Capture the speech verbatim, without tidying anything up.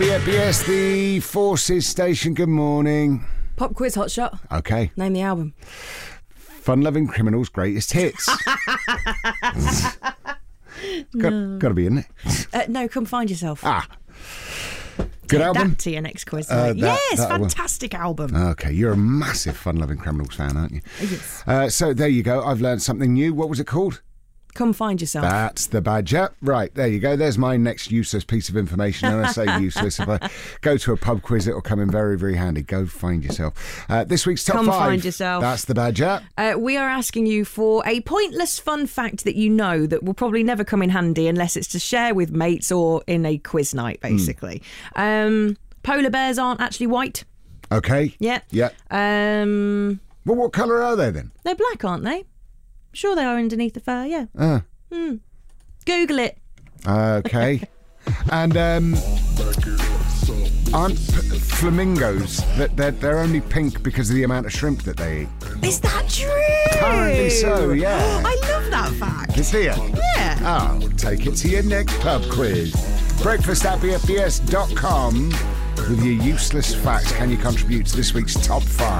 B B S, the Forces Station, good morning. Pop quiz hotshot. Okay. Name the album. Fun-Loving Criminals' Greatest Hits. got, no. got to be, isn't it? Uh, no, Come Find Yourself. Ah. Good Take album. that to your next quiz. Uh, that, yes, that fantastic album. Okay, you're a massive Fun-Loving Criminals fan, aren't you? Yes. Uh, so there you go. I've learned something new. What was it called? Come Find Yourself. That's the badger. Right, there you go. There's my next useless piece of information. And I say useless. If I go to a pub quiz, it'll come in very, very handy. Go find yourself. Uh, this week's top Come five. find yourself. That's the badger. Uh, we are asking you for a pointless fun fact that you know that will probably never come in handy unless it's to share with mates or in a quiz night, basically. Mm. Um, polar bears aren't actually white. Okay. Yeah. Yeah. Um, well, what colour are they then? They're black, aren't they? Sure they are underneath the fur, yeah. Uh. Hmm. Google it. Okay. And um, aren't p- flamingos, that they're, they're only pink because of the amount of shrimp that they eat? Is that true? Apparently so, yeah. I love that fact. It's here. Yeah. Oh, take it to your next pub quiz. Breakfast at b f b s dot com with your useless facts. Can you contribute to this week's top five?